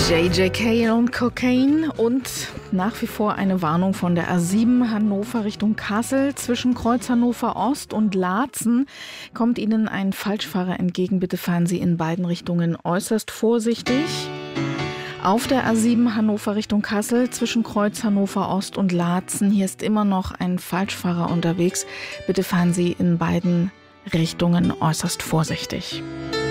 JJK und Cocaine und nach wie vor eine Warnung von der A7 Hannover Richtung Kassel. Zwischen Kreuz Hannover Ost und Laatzen kommt Ihnen ein Falschfahrer entgegen. Bitte fahren Sie in beiden Richtungen äußerst vorsichtig. Auf der A7 Hannover Richtung Kassel zwischen Kreuz Hannover Ost und Laatzen. Hier ist immer noch ein Falschfahrer unterwegs. Bitte fahren Sie in beiden Richtungen äußerst vorsichtig.